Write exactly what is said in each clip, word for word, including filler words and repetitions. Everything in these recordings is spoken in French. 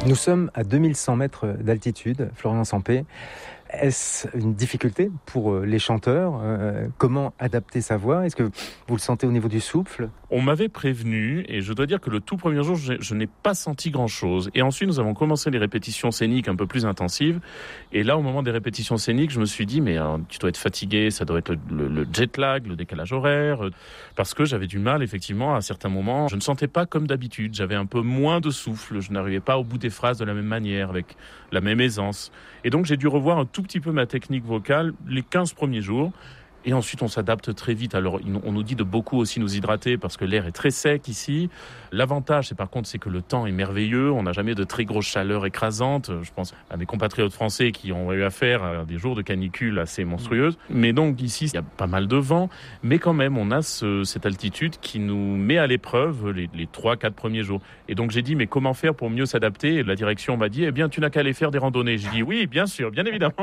Nous sommes à deux mille cent mètres d'altitude, Florian Sampé. Est-ce une difficulté pour les chanteurs ? euh, Comment adapter sa voix ? Est-ce que vous le sentez au niveau du souffle ? On m'avait prévenu et je dois dire que le tout premier jour, je, je n'ai pas senti grand-chose. Et ensuite, nous avons commencé les répétitions scéniques un peu plus intensives. Et là, au moment des répétitions scéniques, je me suis dit, mais alors, tu dois être fatigué, ça doit être le, le, le jet lag, le décalage horaire. Parce que j'avais du mal, effectivement, à certains moments. Je ne sentais pas comme d'habitude. J'avais un peu moins de souffle. Je n'arrivais pas au bout des phrases de la même manière, avec la même aisance. Et donc, j'ai dû revoir un tout petit peu ma technique vocale les quinze premiers jours. Et ensuite, on s'adapte très vite. Alors, on nous dit de beaucoup aussi nous hydrater parce que l'air est très sec ici. L'avantage, c'est par contre, c'est que le temps est merveilleux. On n'a jamais de très grosse chaleur écrasante. Je pense à mes compatriotes français qui ont eu affaire à des jours de canicule assez monstrueuses. Mais donc, ici, il y a pas mal de vent. Mais quand même, on a ce, cette altitude qui nous met à l'épreuve les, les trois, quatre premiers jours. Et donc, j'ai dit, mais comment faire pour mieux s'adapter ? Et la direction m'a dit, eh bien, tu n'as qu'à aller faire des randonnées. J'ai dit, oui, bien sûr, bien évidemment.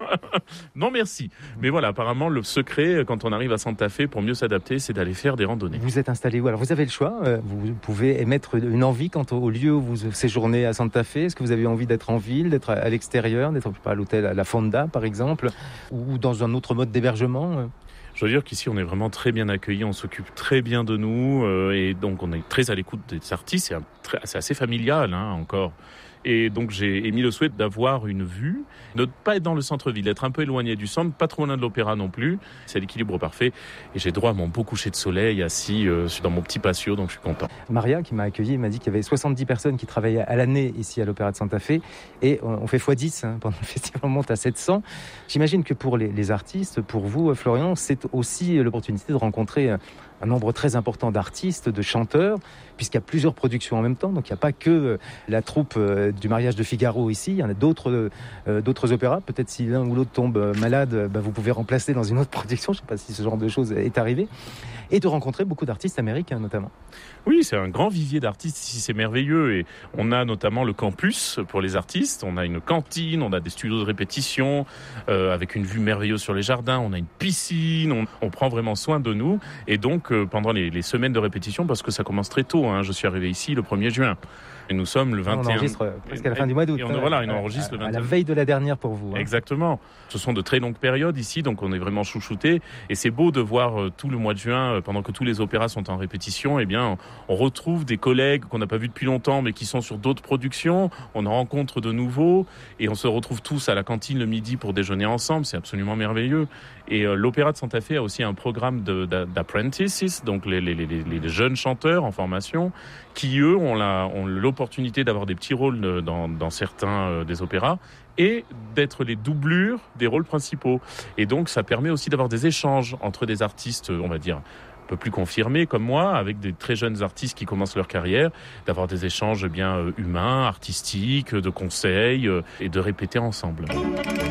Non, merci. Mais voilà, apparemment, le secret quand on arrive à Santa Fe pour mieux s'adapter, c'est d'aller faire des randonnées. Vous êtes installé où ? Alors vous avez le choix, vous pouvez émettre une envie quant au lieu où vous séjournez à Santa Fe. Est-ce que vous avez envie d'être en ville, d'être à l'extérieur, d'être à l'hôtel à la Fonda par exemple, ou dans un autre mode d'hébergement ? Je veux dire qu'ici, on est vraiment très bien accueillis, on s'occupe très bien de nous, euh, et donc on est très à l'écoute des artistes, c'est, un, très, c'est assez familial hein, encore. Et donc j'ai émis le souhait d'avoir une vue, de ne pas être dans le centre-ville, d'être un peu éloigné du centre, pas trop loin de l'opéra non plus. C'est l'équilibre parfait. Et j'ai droit à mon beau coucher de soleil assis euh, dans mon petit patio, donc je suis content. Maria, qui m'a accueilli, m'a dit qu'il y avait soixante-dix personnes qui travaillaient à l'année ici à l'Opéra de Santa Fe. Et on fait fois dix hein, pendant le festival, on monte à sept cents. J'imagine que pour les, les artistes, pour vous, Florian, c'est aussi l'opportunité de rencontrer un nombre très important d'artistes, de chanteurs, puisqu'il y a plusieurs productions en même temps. Donc il n'y a pas que la troupe du mariage de Figaro ici, il y en a d'autres, euh, d'autres opéras. Peut-être si l'un ou l'autre tombe malade, bah, vous pouvez remplacer dans une autre production. Je ne sais pas si ce genre de choses est arrivé. Et de rencontrer beaucoup d'artistes américains notamment. Oui, c'est un grand vivier d'artistes ici, c'est merveilleux. Et on a notamment le campus pour les artistes. On a une cantine, on a des studios de répétition euh, avec une vue merveilleuse sur les jardins. On a une piscine, on, on prend vraiment soin de nous. Et donc, euh, pendant les, les semaines de répétition, parce que ça commence très tôt, hein, je suis arrivé ici le premier juin. Et nous sommes le vingt et un... On enregistre presque à la fin du mois d'août. Et on, voilà, on enregistre à, le vingt et un... à la veille de la dernière pour vous. Hein. Exactement. Ce sont de très longues périodes ici, donc on est vraiment chouchoutés. Et c'est beau de voir euh, tout le mois de juin, euh, pendant que tous les opéras sont en répétition, eh bien, on retrouve des collègues qu'on n'a pas vus depuis longtemps, mais qui sont sur d'autres productions. On en rencontre de nouveaux et on se retrouve tous à la cantine le midi pour déjeuner ensemble. C'est absolument merveilleux. Et euh, l'Opéra de Santa Fe a aussi un programme de, de, d'apprentices, donc les, les, les, les jeunes chanteurs en formation, qui eux ont, la, ont l'opportunité d'avoir des petits rôles dans, dans certains euh, des opéras et d'être les doublures des rôles principaux. Et donc ça permet aussi d'avoir des échanges entre des artistes, on va dire, un peu plus confirmés comme moi, avec des très jeunes artistes qui commencent leur carrière, d'avoir des échanges bien euh, humains, artistiques, de conseils euh, et de répéter ensemble.